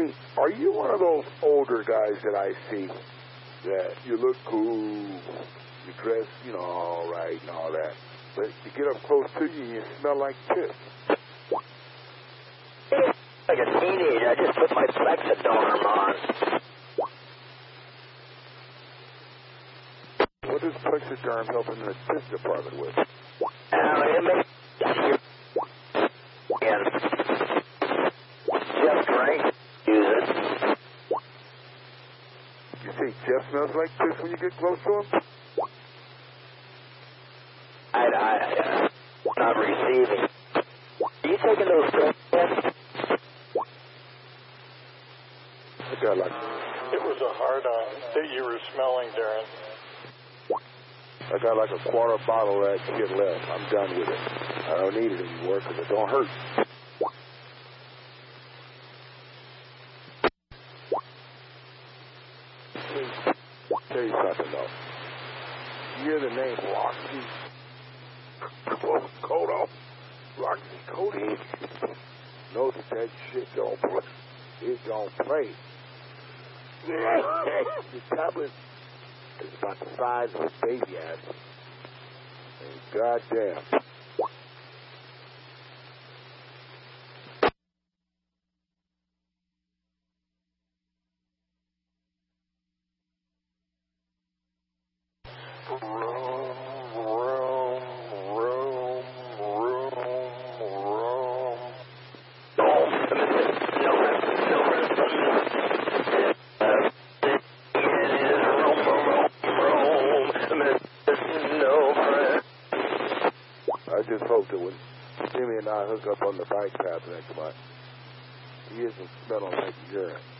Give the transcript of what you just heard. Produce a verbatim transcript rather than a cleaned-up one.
me, are you one of those older guys that I see that you look cool, you dress, you know, all right and all that, but you get up close to you and you smell like piss? Like a teenager, I just put my Plexaderm on. What does Plexaderm help in the piss department with? Uh, it makes and just right. Use it. You say Jeff smells like piss when you get close to him? I, I, uh, not receiving. Are you taking those pills? I got like... It was a hard-on that you were smelling, Darren. I got like a quarter bottle of that shit left. I'm done with it. I don't need it anymore because it don't hurt. Tell you something though. You hear the name Roxy Kodo? Roxy Cody? Know that that shit don't play. It don't play. The tablet is about the size of a baby ass. And goddamn. I just hope that when Jimmy and I hook up on the bike path next month, he isn't smelling like urine.